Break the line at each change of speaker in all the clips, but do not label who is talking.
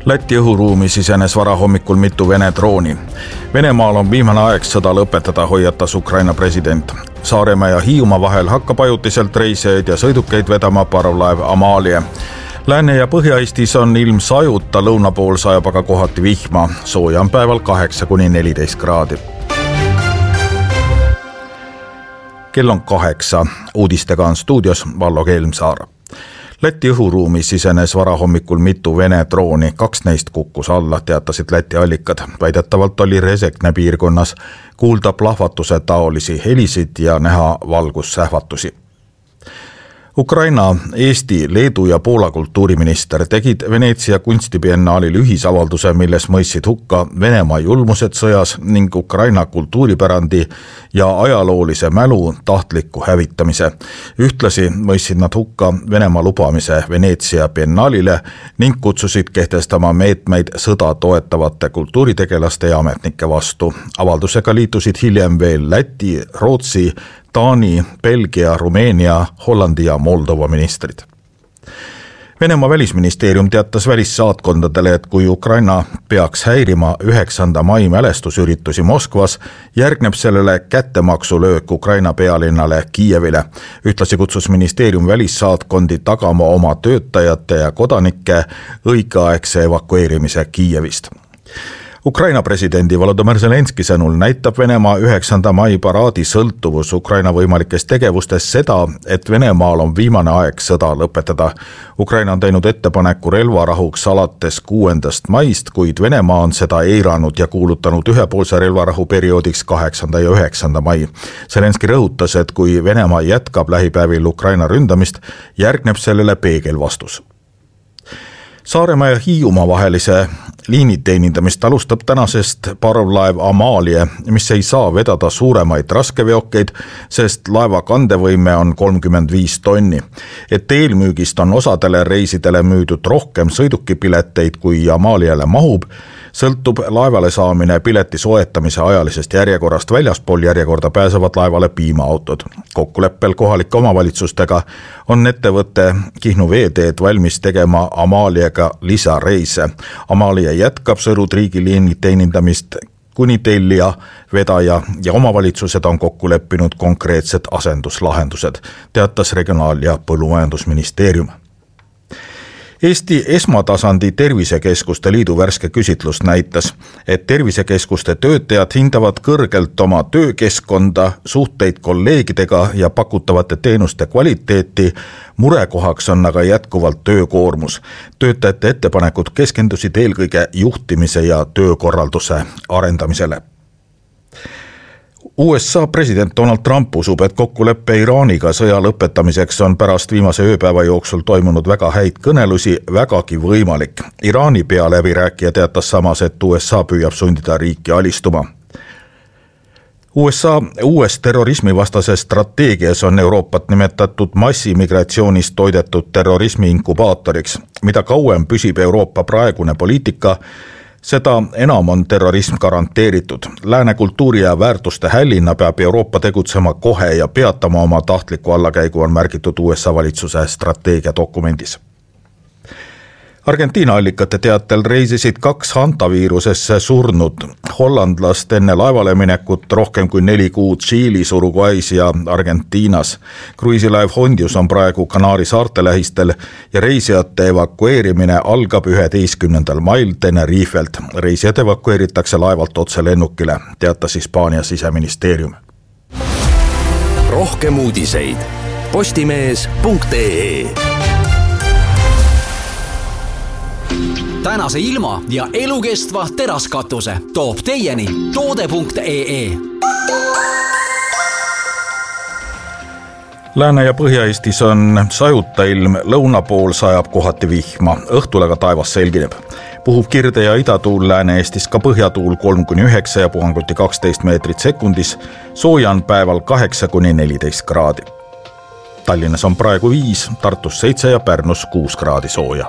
Läti õhuruumi sisenes varahommikul mitu Vene drooni. Venemaal on viimane aeg sõda lõpetada, hoiatas Ukraina president. Saaremaa ja Hiiumaa vahel hakkab ajutiselt reisijaid ja sõidukeid vedama parvlaev Amalie. Lääne- ja Põhja-Eestis on ilm sajuta, lõuna pool sajab aga kohati vihma. Sooja on päeval 8–14 kraadi. Kell on 8. Uudistega on stuudios Vallo Kelmsaar. Läti õhuruumi sisenes varahommikul mitu Vene drooni, 2 neist kukkus alla, teatasid Läti allikad. Väidetavalt oli Resekne piirkonnas kuulda plahvatuse taolisi helisid ja näha valgussähvatusi. Ukraina, Eesti, Leedu ja Poola kultuuriminister tegid Veneetsia kunstibiennaalil ühisavalduse, milles mõistsid hukka Venemaa julmused sõjas ning Ukraina kultuuripärandi ja ajaloolise mälu tahtliku hävitamise. Ühtlasi mõistsid nad hukka Venemaa lubamise Veneetsia biennaalile ning kutsusid kehtestama meetmeid sõda toetavate kultuuritegelaste ja ametnike vastu. Avaldusega liitusid hiljem veel Läti, Rootsi, Taani, Belgia, Rumeenia, Hollandi ja Moldova ministrid. Venemaa välisministeerium teatas välissaatkondadele, et kui Ukraina peaks häirima 9. mai mälestusüritusi Moskvas, järgneb sellele kättemaksulöök Ukraina pealinnale Kiievile. Ühtlasi kutsus ministeerium välissaatkondi tagama oma töötajate ja kodanike õigeaegse evakueerimise Kiievist. Ukraina presidendi Volodymyr Zelenski sõnul näitab Venemaa 9. mai paraadi sõltuvus Ukraina võimalikest tegevustest seda, et Venemaal on viimane aeg sõda lõpetada. Ukraina on teinud ettepaneku relvarahuks alates 6. maist, kuid Venemaa on seda eiranud ja kuulutanud ühepoolse relvarahu perioodiks 8. ja 9. mai. Zelenski rõhutas, et kui Venemaa jätkab lähipäevil Ukraina ründamist, järgneb sellele peegelvastus. Saaremaa ja Hiiumaa vahelise liiniteenindamist alustab tänasest parvlaev Amalie, mis ei saa vedada suuremaid raskeveokeid, sest laeva kandevõime on 35 tonni. Et eelmüügist on osadele reisidele müüdud rohkem sõidukipileteid kui Amaliele mahub, sõltub laevale saamine pileti soetamise ajalisest järjekorrast. Väljaspool järjekorda pääsevad laevale piimaautod. Kokkuleppel kohalike omavalitsustega on ettevõte Kihnu veeteed valmis tegema Amaliega lisareise. Amalie jätkab Sõru-Triigi teenindamist kuni tellija, vedaja ja omavalitsused on kokku leppinud konkreetsed asenduslahendused, teatas Regionaal- ja Põllumajandusministeerium. Eesti esmatasandi tervisekeskuste liidu värske küsitlus näitas, et tervisekeskuste töötajad hindavad kõrgelt oma töökeskkonda, suhteid kolleegidega ja pakutavate teenuste kvaliteeti. Murekohaks on aga jätkuvalt töökoormus. Töötajate ettepanekud keskendusid eelkõige juhtimise ja töökorralduse arendamisele. USA president Donald Trump usub, et kokkuleppe Iraaniga sõja lõpetamiseks on pärast viimase ööpäeva jooksul toimunud väga häid kõnelusi vägagi võimalik. Iraani pealäbirääkija teatas samas, et USA püüab sundida riiki alistuma. USA uues terrorismivastases strateegias on Euroopat nimetatud massimigratsioonist toidetud terrorismi inkubaatoriks. Mida kauem püsib Euroopa praegune poliitika, seda enam on terrorism garanteeritud. Lääne kultuuri ja väärtuste hällina peab Euroopa tegutsema kohe ja peatama oma tahtliku allakäigu, on märgitud USA valitsuse strateegiadokumendis. Argentiina allikate teatel reisisid 2 hantaviirusesse surnud hollandlast enne laevale minekut rohkem kui 4 kuud Tšiilis, Uruguays ja Argentiinas. Kruiisilaev Hondius on praegu Kanaari saarte lähistel ja reisijate evakueerimine algab 11. mail Tenerifelt. Reisijad evakueeritakse laevalt otse lennukile, teatas Hispaania siseministeerium.
Rohkem uudiseid postimees.ee. Tänase ilma ja elukestva teraskatuse toob teieni toode.ee.
Lääne- ja Põhja-Eestis on sajuta ilm, lõuna pool sajab kohati vihma, õhtul aga taevas selgineb. Puhub kirde- ja idatuul, Lääne-Eestis ka põhjatuul 3–9 ja puhanguti 12 meetrit sekundis. Sooja on päeval 8–14 kraadi. Tallinnas on praegu 5, Tartus 7 ja Pärnus 6 kraadi sooja.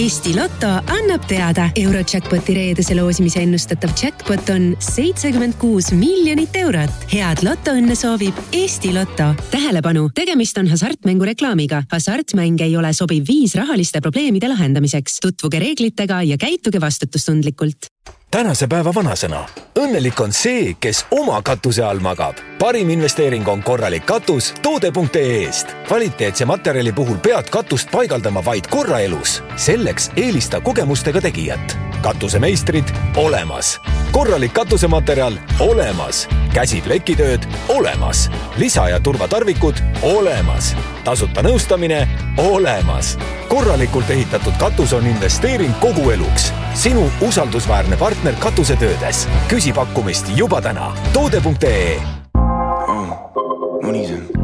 Eesti Lotto annab teada. Eurojackpoti reedese loosimise ennustatav jackpot on 76 miljonit eurot. Head lotoõnne soovib Eesti Lotto. Tähelepanu, tegemist on hasartmängu reklaamiga. Hasartmäng ei ole sobiv viis rahaliste probleemide lahendamiseks. Tutvuge reeglitega ja käituge vastutustundlikult.
Tänase päeva vanasõna. Õnnelik on see, kes oma katuse all magab. Parim investeering on korralik katus toode.ee-st. Kvaliteetse materjali puhul pead katust paigaldama vaid korra elus. Selleks eelista kogemustega tegijat. Katusemeistrid olemas. Korralik katusematerjal olemas. Käsiplekkitööd olemas. Lisa- ja turvatarvikud olemas. Tasuta nõustamine olemas. Korralikult ehitatud katus on investeering kogu eluks. Sinu usaldusväärne partner katusetöödes. Küsi pakkumist juba täna. Toode.ee.
Money's in.